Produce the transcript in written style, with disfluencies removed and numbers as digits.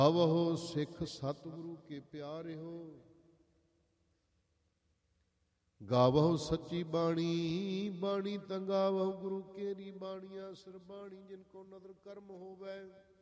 ਗਾਵਹੁ ਸਿੱਖ ਸਤਿਗੁਰੂ ਕੇ ਪਿਆਰਿਓ, ਗਾਵਹੁ ਸੱਚੀ ਬਾਣੀ, ਬਾਣੀ ਤਾਂ ਗਾਵਹੁ ਗੁਰੂ ਕੇਰੀ ਬਾਣੀਆਂ। ਸਿਰ ਬਾਣੀ ਜਿਨ ਕੋ ਨਦਰ ਕਰਮ ਹੋਵੈ,